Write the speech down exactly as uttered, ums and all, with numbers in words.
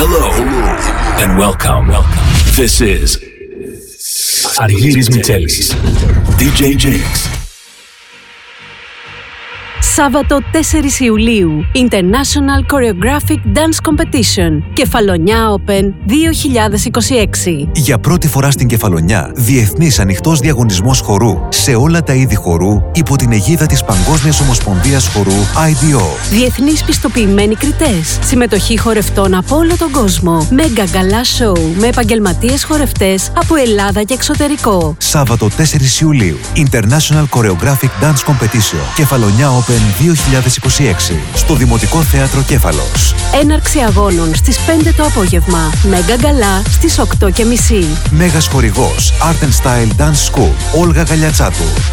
Hello and welcome. This is Arilidis Mitselis, ντι τζέι Jinx. Σάββατο τέσσερις Ιουλίου, International Choreographic Dance Competition, Κεφαλονιά Open δύο χιλιάδες είκοσι έξι. Για πρώτη φορά στην Κεφαλονιά, διεθνής ανοιχτός διαγωνισμός χορού σε όλα τα είδη χορού υπό την αιγίδα της Παγκόσμιας Ομοσπονδίας Χορού άι ντι ο. Διεθνείς πιστοποιημένοι κριτές, συμμετοχή χορευτών από όλο τον κόσμο, μέγα γκαλά σοου με επαγγελματίες χορευτές από Ελλάδα και εξωτερικό. Σάββατο τέσσερις Ιουλίου, International Choreographic Dance Competition, Κεφαλονιά Open δύο χιλιάδες είκοσι έξι, στο Δημοτικό Θέατρο Κέφαλος. Έναρξη αγώνων στις πέντε το απόγευμα. Μέγα γκαλά στις οκτώ και μισή. Μέγας χορηγός Art and Style Dance School, Όλγα Γαλιατσάτου.